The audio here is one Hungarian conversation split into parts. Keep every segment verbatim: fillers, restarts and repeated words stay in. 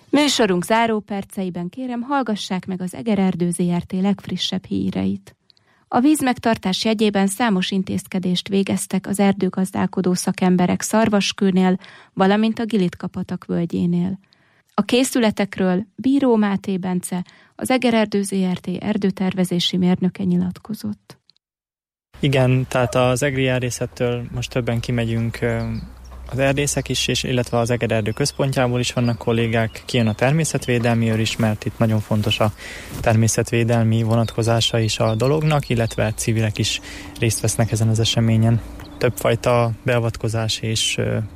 Műsorunk záróperceiben kérem, hallgassák meg az Egererdő zé er té legfrissebb híreit. A vízmegtartás jegyében számos intézkedést végeztek az erdőgazdálkodó szakemberek Szarvaskőnél, valamint a Gilitka-patak völgyénél. A készületekről Bíró Máté Bence, az Egererdő zé er té erdőtervezési mérnöke nyilatkozott. Igen, tehát az egri erdészettől most többen kimegyünk, az erdészek is, és illetve az Egererdő központjából is vannak kollégák, kijön a természetvédelmi őr is, mert itt nagyon fontos a természetvédelmi vonatkozása is a dolognak, illetve civilek is részt vesznek ezen az eseményen. Többfajta beavatkozás és,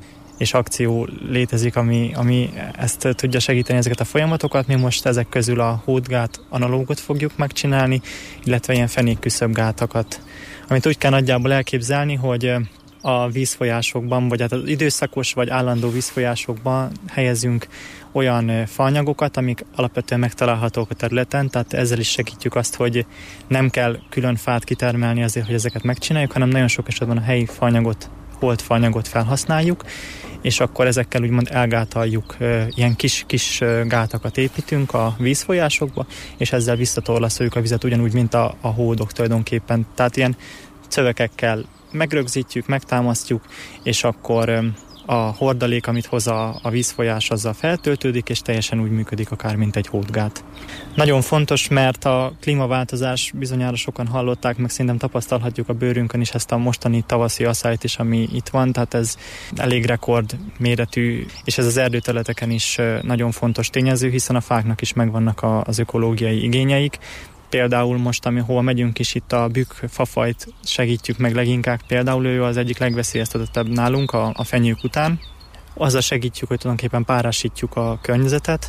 és akció létezik, ami, ami ezt tudja segíteni, ezeket a folyamatokat. Mi most ezek közül a hódgát analógot fogjuk megcsinálni, illetve ilyen fenékküszöbgátakat, amit úgy kell nagyjából elképzelni, hogy a vízfolyásokban, vagy hát az időszakos vagy állandó vízfolyásokban helyezünk olyan faanyagokat, amik alapvetően megtalálhatók a területen, tehát ezzel is segítjük azt, hogy nem kell külön fát kitermelni azért, hogy ezeket megcsináljuk, hanem nagyon sok esetben a helyi faanyagot, holt faanyagot felhasználjuk, és akkor ezekkel úgymond elgátaljuk, ilyen kis-kis gátakat építünk a vízfolyásokba, és ezzel visszatorlaszoljuk a vizet ugyanúgy, mint a, a hódok tulajdonképpen. Tehát ilyen szövegekkel megrögzítjük, megtámasztjuk, és akkor a hordalék, amit hoz a, a vízfolyás, azzal feltöltődik, és teljesen úgy működik akár, mint egy hódgát. Nagyon fontos, mert a klímaváltozás, bizonyára sokan hallották, meg szerintem tapasztalhatjuk a bőrünkön is ezt a mostani tavaszi asszályt is, ami itt van, tehát ez elég rekord méretű, és ez az erdőterületeken is nagyon fontos tényező, hiszen a fáknak is megvannak az ökológiai igényeik. Például most, ahol megyünk is, itt a bükk fafajt segítjük meg leginkább, például ő az egyik legveszélyeztetettebb nálunk a, a fenyők után. Azzal segítjük, hogy tulajdonképpen párásítjuk a környezetet,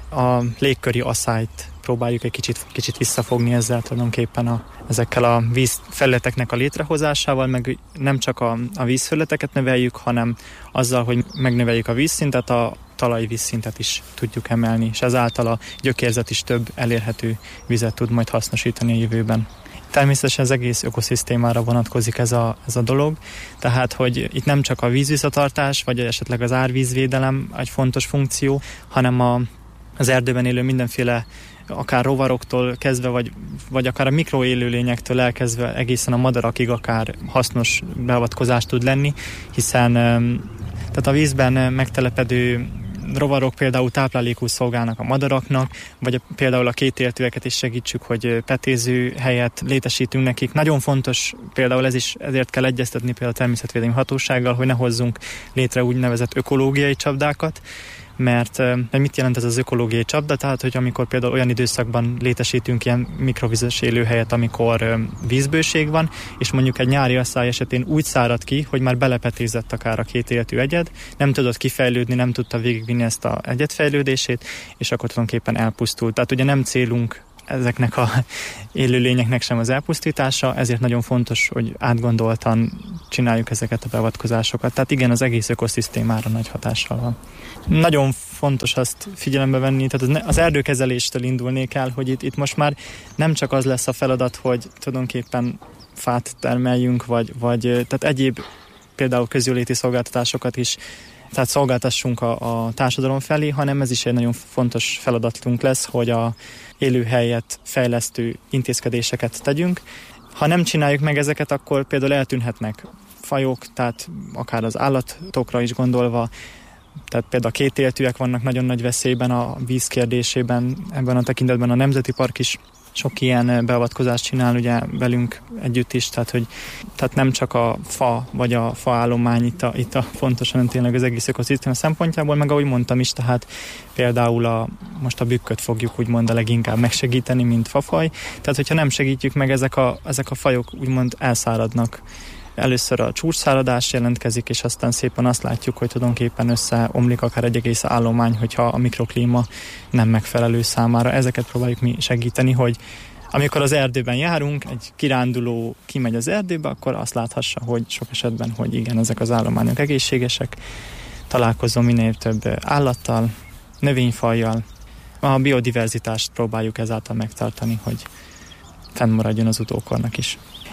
a légköri asszályt próbáljuk egy kicsit, kicsit visszafogni ezzel tulajdonképpen a, ezekkel a vízfelületeknek a létrehozásával, meg nem csak a, a vízfelületeket növeljük, hanem azzal, hogy megnöveljük a vízszintet, a talajvízszintet is tudjuk emelni, és ezáltal a gyökérzet is több elérhető vizet tud majd hasznosítani a jövőben. Természetesen az egész ökoszisztémára vonatkozik ez a, ez a dolog, tehát hogy itt nem csak a vízvisszatartás, vagy esetleg az árvízvédelem egy fontos funkció, hanem a, az erdőben élő mindenféle akár rovaroktól kezdve, vagy, vagy akár a mikroélőlényektől elkezdve egészen a madarakig akár hasznos beavatkozás tud lenni, hiszen tehát a vízben megtelepedő rovarok például táplálékul szolgálnak a madaraknak, vagy a, például a kétéltőeket is segítsük, hogy petéző helyet létesítünk nekik. Nagyon fontos, például ez is, ezért kell egyeztetni például a természetvédelmi hatósággal, hogy ne hozzunk létre úgynevezett ökológiai csapdákat, mert mit jelent ez az ökológiai csapda? Tehát, hogy amikor például olyan időszakban létesítünk ilyen mikrovizes élőhelyet, amikor vízbőség van, és mondjuk egy nyári asszály esetén úgy szárad ki, hogy már belepetézett akár a két éltő egyed, nem tudott kifejlődni, nem tudta végigvinni ezt az egyedfejlődését, és akkor tulajdonképpen elpusztult. Tehát ugye nem célunk ezeknek a élőlényeknek sem az elpusztítása, ezért nagyon fontos, hogy átgondoltan csináljuk ezeket a beavatkozásokat. Tehát igen, az egész ökoszisztémára nagy hatással van. Nagyon fontos azt figyelembe venni, tehát az erdőkezeléstől indulnék el, hogy itt, itt most már nem csak az lesz a feladat, hogy tulajdonképpen fát termeljünk, vagy, vagy tehát egyéb például közjóléti szolgáltatásokat is, tehát szolgáltassunk a, a társadalom felé, hanem ez is egy nagyon fontos feladatunk lesz, hogy a élőhelyet fejlesztő intézkedéseket tegyünk. Ha nem csináljuk meg ezeket, akkor például eltűnhetnek fajok, tehát akár az állatokra is gondolva, tehát például a kétéltűek vannak nagyon nagy veszélyben a víz kérdésében, ebben a tekintetben a Nemzeti Park is sok ilyen beavatkozást csinál ugye velünk együtt is, tehát, hogy, tehát nem csak a fa vagy a faállomány itt a, itt a fontos, hanem tényleg az egész ökoszisztéma szempontjából, meg ahogy mondtam is, tehát például a, most a bükköt fogjuk úgymond a leginkább megsegíteni, mint fafaj, tehát hogyha nem segítjük meg, ezek a, ezek a fajok úgymond elszáradnak. Először a csúcsszáradás jelentkezik, és aztán szépen azt látjuk, hogy tulajdonképpen összeomlik akár egy egész állomány, hogyha a mikroklíma nem megfelelő számára. Ezeket próbáljuk mi segíteni, hogy amikor az erdőben járunk, egy kiránduló kimegy az erdőbe, akkor azt láthassa, hogy sok esetben, hogy igen, ezek az állományok egészségesek, találkozom minél több állattal, növényfajjal. A biodiverzitást próbáljuk ezáltal megtartani, hogy fennmaradjon az utókornak is.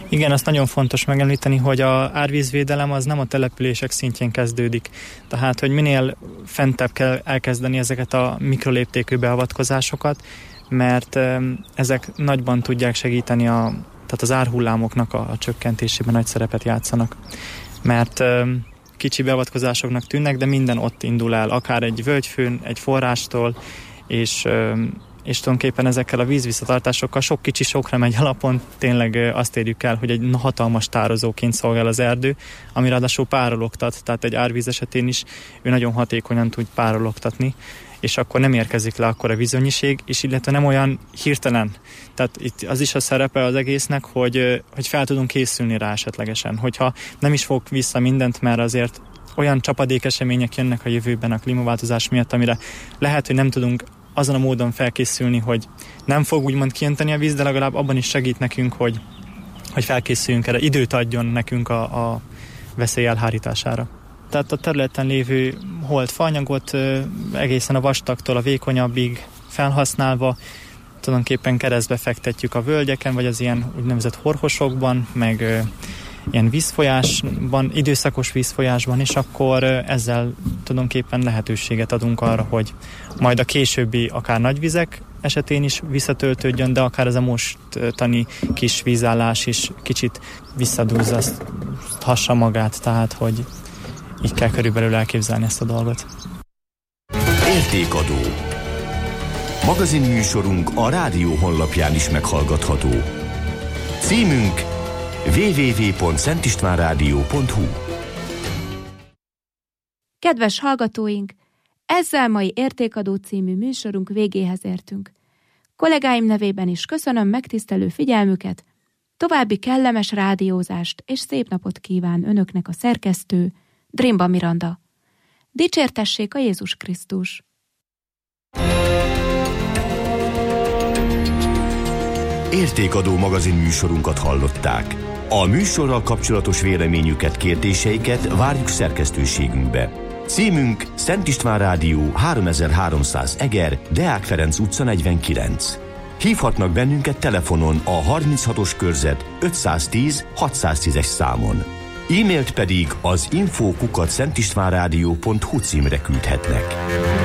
Igen, azt nagyon fontos megemlíteni, hogy a árvízvédelem az nem a települések szintjén kezdődik. Tehát, hogy minél fentebb kell elkezdeni ezeket a mikroléptékű beavatkozásokat, mert ezek nagyban tudják segíteni a, tehát az árhullámoknak a, a csökkentésében nagy szerepet játszanak. Mert kicsi beavatkozásoknak tűnnek, de minden ott indul el, akár egy völgyfőn, egy forrástól, és, és tulajdonképpen ezekkel a vízvisszatartásokkal sok kicsi sokra megy alapon, tényleg azt érjük el, hogy egy hatalmas tározóként szolgál az erdő, ami ráadásul párologtat, tehát egy árvíz esetén is ő nagyon hatékonyan tud párologtatni, és akkor nem érkezik le akkor a vízönnyiség, és illetve nem olyan hirtelen. Tehát itt az is a szerepe az egésznek, hogy, hogy fel tudunk készülni rá esetlegesen. Hogyha nem is fog vissza mindent, mert azért olyan csapadékesemények jönnek a jövőben a klímaváltozás miatt, amire lehet, hogy nem tudunk azon a módon felkészülni, hogy nem fog úgymond kijönteni a víz, de legalább abban is segít nekünk, hogy, hogy felkészüljünk erre, időt adjon nekünk a, a veszély elhárítására. Tehát a területen lévő holt faanyagot egészen a vastagtól a vékonyabbig felhasználva tulajdonképpen keresztbe fektetjük a völgyeken, vagy az ilyen úgynevezett horhosokban, meg ö, ilyen vízfolyásban, időszakos vízfolyásban, és akkor ö, ezzel tulajdonképpen lehetőséget adunk arra, hogy majd a későbbi akár nagyvizek esetén is visszatöltődjön, de akár ez a mostani kis vízállás is kicsit visszadúzzaszthassa magát, tehát hogy így kell körülbelül elképzelni ezt a dolgot. Értékadó. Magazinműsorunk a rádió honlapján is meghallgatható. Címünk double-u double-u double-u pont szentistvánrádió pont hu. Kedves hallgatóink, ezzel mai Értékadó című műsorunk végéhez értünk. Kollégáim nevében is köszönöm megtisztelő figyelmüket, további kellemes rádiózást és szép napot kíván önöknek a szerkesztő, Drimba Miranda. Dicsértessék a Jézus Krisztus! Értékadó magazin műsorunkat hallották. A műsorral kapcsolatos véleményüket, kérdéseiket várjuk szerkesztőségünkbe. Címünk Szent István Rádió háromezer-háromszáz Eger, Deák Ferenc utca negyvenkilenc. Hívhatnak bennünket telefonon a harminchatos körzet ötszáztíz hatszáztízes számon. E-mailt pedig az info kukac szentistvánrádió pont hu címre küldhetnek.